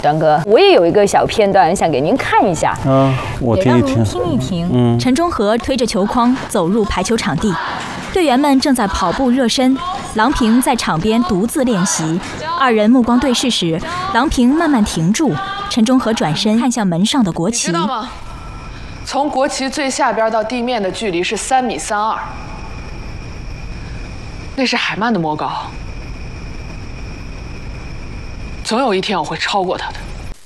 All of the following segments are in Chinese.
张哥，我也有一个小片段想给您看一下。 我听一听。 听一听。 陈忠和推着球筐走入排球场地，队员们正在跑步热身，郎平在场边独自练习。二人目光对视时，郎平慢慢停住，陈忠和转身看向门上的国旗。 你知道吗？从国旗最下边到地面的距离是3.32米，那是海曼的魔高。总有一天我会超过他的。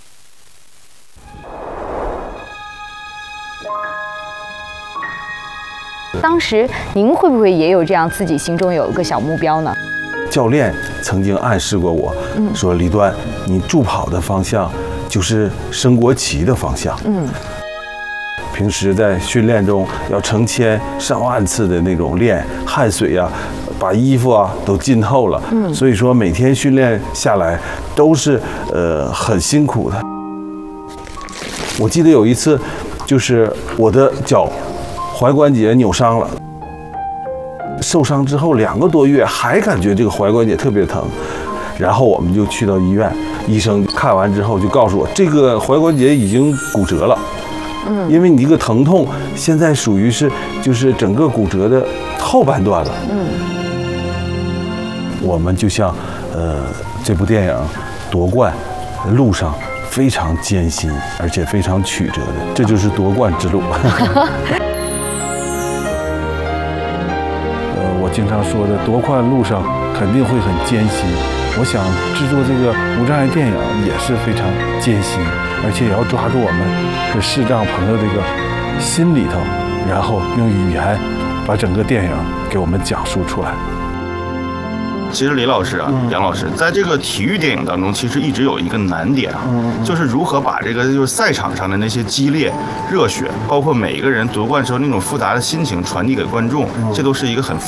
当时您会不会也有这样自己心中有一个小目标呢？ 教练曾经暗示过我，说李端，你助跑的方向就是升国旗的方向。平时在训练中要成千上万次的那种练，汗水啊，把衣服啊都浸透了。所以说每天训练下来都是很辛苦的。我记得有一次，就是我的脚踝关节扭伤了，受伤之后2个多月还感觉这个踝关节特别疼，然后我们就去到医院，医生看完之后就告诉我，这个踝关节已经骨折了。因为你这个疼痛现在属于是就是整个骨折的后半段了。我们就像这部电影夺冠路上非常艰辛而且非常曲折的，这就是夺冠之路。我经常说的，夺冠路上肯定会很艰辛。我想制作这个无障碍电影也是非常艰辛，而且也要抓住我们这视障朋友这个心里头，然后用语言把整个电影给我们讲述出来。 其实李老师啊，杨老师在这个体育电影当中，其实一直有一个难点啊，就是如何把这个就是赛场上的那些激烈、热血，包括每一个人夺冠时候那种复杂的心情传递给观众，这都是一个很